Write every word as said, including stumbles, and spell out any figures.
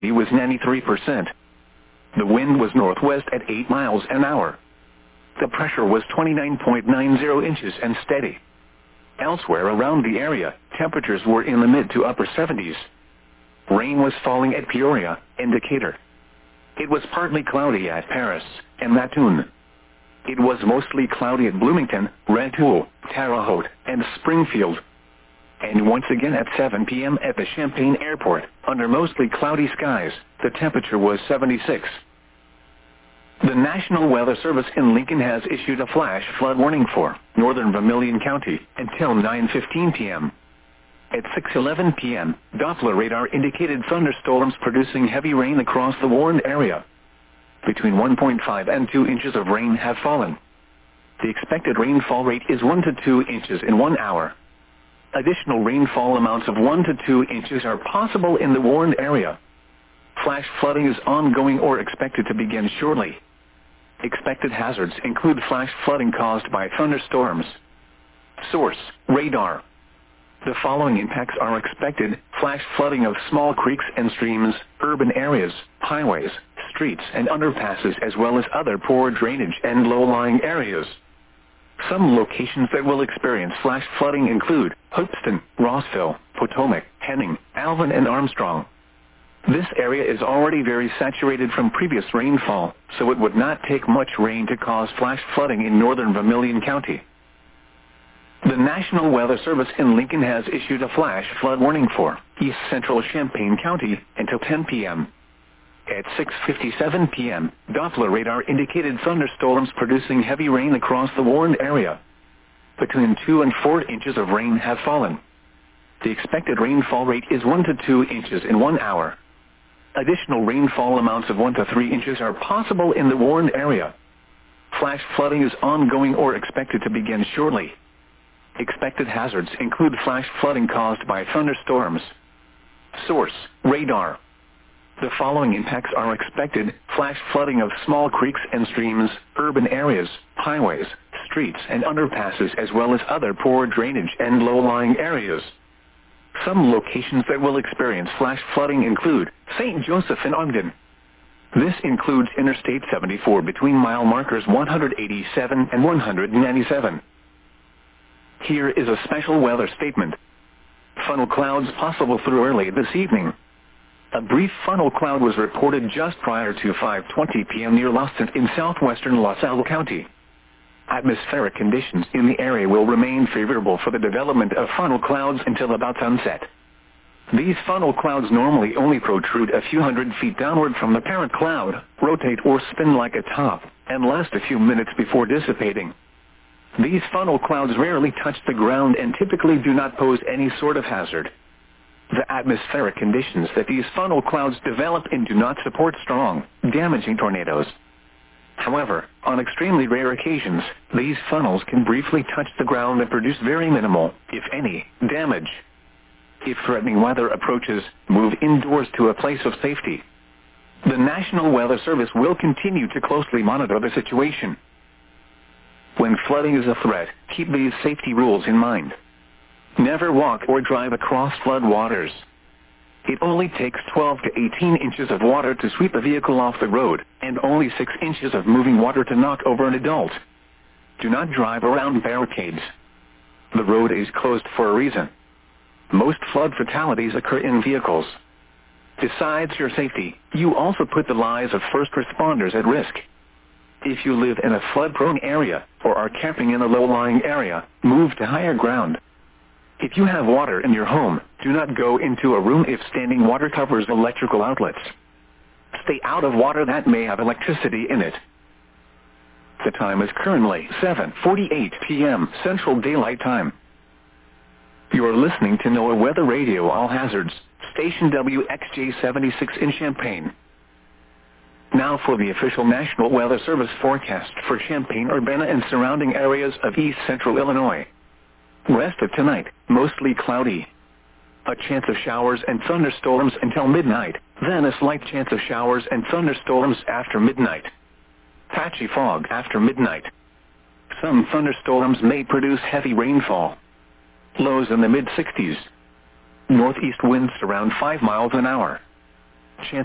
It was ninety-three percent. The wind was northwest at eight miles an hour. The pressure was twenty-nine point nine zero inches and steady. Elsewhere around the area, temperatures were in the mid to upper seventies. Rain was falling at Peoria and Decatur. It was partly cloudy at Paris and Mattoon. It was mostly cloudy at Bloomington, Rantoul, Terre Haute, and Springfield. And once again at seven p m at the Champaign Airport, under mostly cloudy skies, the temperature was seventy-six. The National Weather Service in Lincoln has issued a flash flood warning for northern Vermilion County until nine fifteen p m At six eleven p m, Doppler radar indicated thunderstorms producing heavy rain across the warned area. Between one point five and two inches of rain have fallen. The expected rainfall rate is one to two inches in one hour. Additional rainfall amounts of one to two inches are possible in the warned area. Flash flooding is ongoing or expected to begin shortly. Expected hazards include flash flooding caused by thunderstorms. Source: radar. The following impacts are expected: flash flooding of small creeks and streams, urban areas, highways, streets and underpasses, as well as other poor drainage and low-lying areas. Some locations that will experience flash flooding include Hoopeston, Rossville, Potomac, Henning, Alvin and Armstrong. This area is already very saturated from previous rainfall, so it would not take much rain to cause flash flooding in northern Vermilion County. The National Weather Service in Lincoln has issued a flash flood warning for east central Champaign County until ten p m At six fifty-seven p m, Doppler radar indicated thunderstorms producing heavy rain across the warned area. Between two and four inches of rain have fallen. The expected rainfall rate is one to two inches in one hour. Additional rainfall amounts of one to three inches are possible in the warned area. Flash flooding is ongoing or expected to begin shortly. Expected hazards include flash flooding caused by thunderstorms. Source: radar. The following impacts are expected: flash flooding of small creeks and streams, urban areas, highways, streets and underpasses, as well as other poor drainage and low-lying areas. Some locations that will experience flash flooding include Saint Joseph and Ogden. This includes Interstate seventy-four between mile markers one hundred eighty-seven and one hundred ninety-seven. Here is a special weather statement. Funnel clouds possible through early this evening. A brief funnel cloud was reported just prior to five twenty p m near Loston in southwestern LaSalle County. Atmospheric conditions in the area will remain favorable for the development of funnel clouds until about sunset. These funnel clouds normally only protrude a few hundred feet downward from the parent cloud, rotate or spin like a top, and last a few minutes before dissipating. These funnel clouds rarely touch the ground and typically do not pose any sort of hazard. The atmospheric conditions that these funnel clouds develop in do not support strong, damaging tornadoes. However, on extremely rare occasions, these funnels can briefly touch the ground and produce very minimal, if any, damage. If threatening weather approaches, move indoors to a place of safety. The National Weather Service will continue to closely monitor the situation. When flooding is a threat, keep these safety rules in mind. Never walk or drive across flood waters. It only takes twelve to eighteen inches of water to sweep a vehicle off the road, and only six inches of moving water to knock over an adult. Do not drive around barricades. The road is closed for a reason. Most flood fatalities occur in vehicles. Besides your safety, you also put the lives of first responders at risk. If you live in a flood-prone area, or are camping in a low-lying area, move to higher ground. If you have water in your home, do not go into a room if standing water covers electrical outlets. Stay out of water that may have electricity in it. The time is currently seven forty-eight p m Central Daylight Time. You are listening to NOAA Weather Radio All Hazards, station W X J seventy-six in Champaign. Now for the official National Weather Service forecast for Champaign, Urbana, and surrounding areas of east central Illinois. Rest of tonight, mostly cloudy. A chance of showers and thunderstorms until midnight, then a slight chance of showers and thunderstorms after midnight. Patchy fog after midnight. Some thunderstorms may produce heavy rainfall. Lows in the mid sixties. Northeast winds around five miles an hour. Chance